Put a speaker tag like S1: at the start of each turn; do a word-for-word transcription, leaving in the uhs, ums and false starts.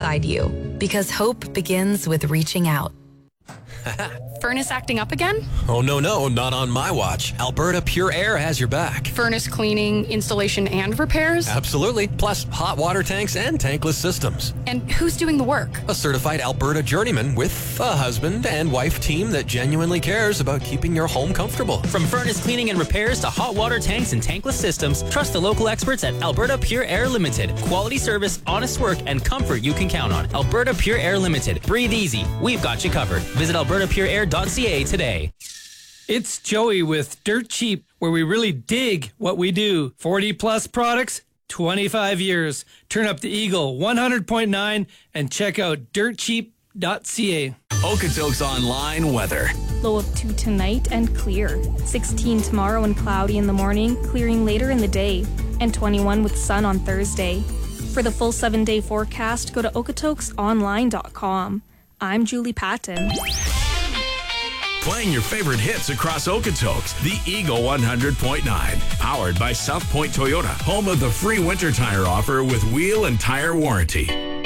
S1: alongside you because hope begins with reaching out.
S2: Furnace acting up again?
S3: Oh, no, no, not on my watch. Alberta Pure Air has your back.
S2: Furnace cleaning, installation, and repairs?
S3: Absolutely. Plus hot water tanks and tankless systems.
S2: And who's doing the work?
S3: A certified Alberta journeyman with a husband and wife team that genuinely cares about keeping your home comfortable.
S4: From furnace cleaning and repairs to hot water tanks and tankless systems, trust the local experts at Alberta Pure Air Limited. Quality service, honest work, and comfort you can count on. Alberta Pure Air Limited. Breathe easy. We've got you covered. Visit alberta pure air dot c a today.
S5: It's Joey with Dirt Cheap, where we really dig what we do. forty plus products, twenty-five years. Turn up the Eagle one hundred point nine and check out dirt cheap dot c a.
S6: Okotoks Online weather.
S7: Low of two tonight and clear. sixteen tomorrow and cloudy in the morning, clearing later in the day. And twenty-one with sun on Thursday. For the full seven-day forecast, go to okotoks online dot com. I'm Julie Patton.
S6: Playing your favorite hits across Okotoks, the Eagle one hundred point nine. Powered by South Point Toyota, home of the free winter tire offer with wheel and tire warranty.